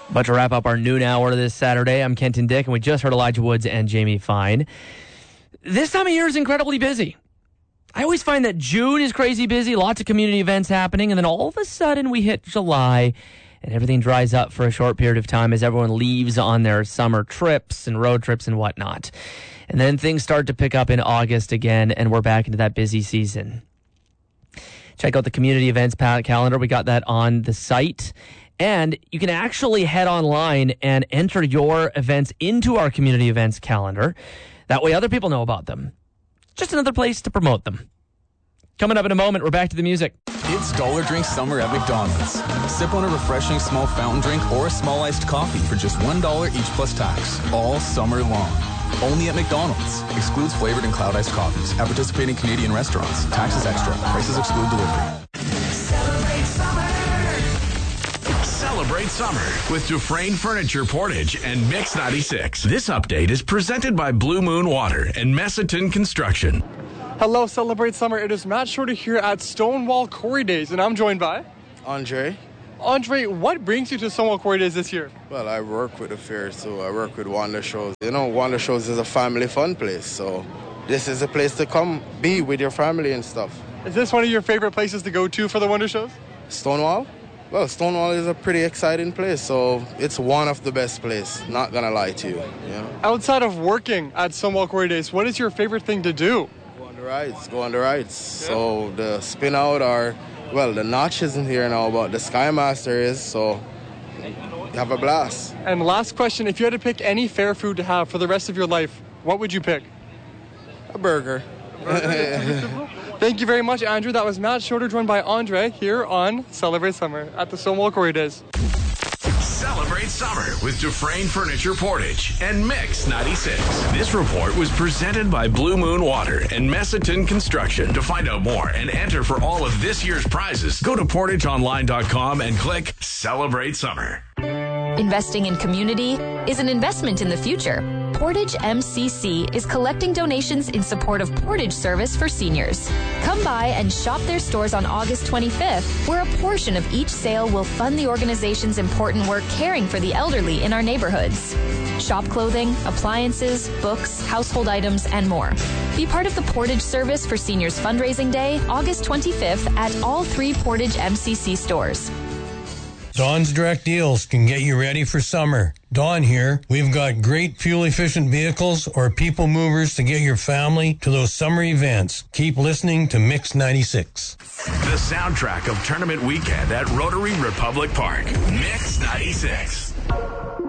About to wrap up our noon hour this Saturday. I'm Kenton Dick, and we just heard Elijah Woods and Jamie Fine. This time of year is incredibly busy. I always find that June is crazy busy, lots of community events happening, and then all of a sudden we hit July, and everything dries up for a short period of time as everyone leaves on their summer trips and road trips and whatnot. And then things start to pick up in August again, and we're back into that busy season. Check out the community events calendar. We got that on the site. And you can actually head online and enter your events into our community events calendar. That way other people know about them. Just another place to promote them. Coming up in a moment, we're back to the music. It's Dollar Drink Summer at McDonald's. Sip on a refreshing small fountain drink or a small iced coffee for just $1 each plus tax, all summer long. Only at McDonald's. Excludes flavored and cloud iced coffees at participating Canadian restaurants. Taxes extra. Prices exclude delivery. Celebrate summer with Dufresne Furniture Portage and Mix 96. This update is presented by Blue Moon Water and Messaton Construction. Hello, Celebrate Summer. It is Matt Shorter here at Stonewall Quarry Days, and I'm joined by Andre. Andre, what brings you to Stonewall Quarry Days this year? Well, I work with the fair, so I work with Wonder Shows. You know, Wonder Shows is a family fun place, so this is a place to come be with your family and stuff. Is this one of your favorite places to go to for the Wonder Shows? Stonewall? Well, Stonewall is a pretty exciting place, so it's one of the best places, not gonna lie to you. You know? Outside of working at Stonewall Quarry Days, what is your favorite thing to do? Go on the rides. Yeah. So the spin out the Notch isn't here now, but the Skymaster is, so have a blast. And last question, if you had to pick any fair food to have for the rest of your life, what would you pick? A burger. Thank you very much, Andrew. That was Matt Shorter, joined by Andre here on Celebrate Summer at the Stonewall Quarry Days. Celebrate summer with Dufresne Furniture Portage and Mix 96. This report was presented by Blue Moon Water and Messaton Construction. To find out more and enter for all of this year's prizes, go to portageonline.com and click Celebrate Summer. Investing in community is an investment in the future. Portage MCC is collecting donations in support of Portage service for seniors. Come by and shop their stores on August 25th, where a portion of each sale will fund the organization's important work caring for the elderly in our neighborhoods. Shop clothing, appliances, books, household items, and more. Be part of the Portage Service for Seniors Fundraising Day, August 25th at all 3 Portage MCC stores. Dawn's Direct Deals can get you ready for summer. Dawn here. We've got great fuel-efficient vehicles or people movers to get your family to those summer events. Keep listening to Mix 96. The soundtrack of tournament weekend at Rotary Republic Park. Mix 96.